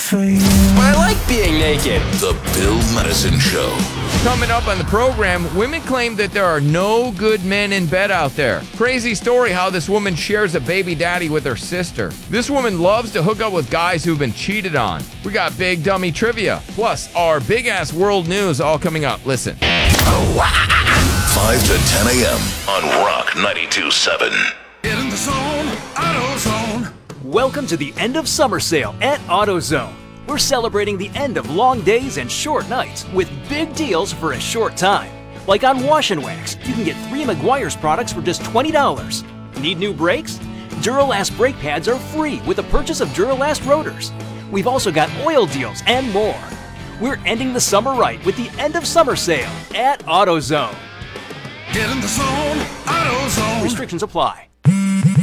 for you. I like being naked. The Bill Madison Show. Coming up on the program, women claim that there are no good men in bed out there. Crazy story how this woman shares a baby daddy with her sister. This woman loves to hook up with guys who've been cheated on. We got big dummy trivia, plus our big-ass world news all coming up. Listen. 5 to 10 a.m. on Rock 92.7. Get in the zone, AutoZone. Welcome to the end of summer sale at AutoZone. We're celebrating the end of long days and short nights with big deals for a short time. Like on Wash and Wax, you can get 3 Meguiar's products for just $20. Need new brakes? Duralast brake pads are free with the purchase of Duralast rotors. We've also got oil deals and more. We're ending the summer right with the end of summer sale at AutoZone. Get in the zone, AutoZone. Restrictions apply.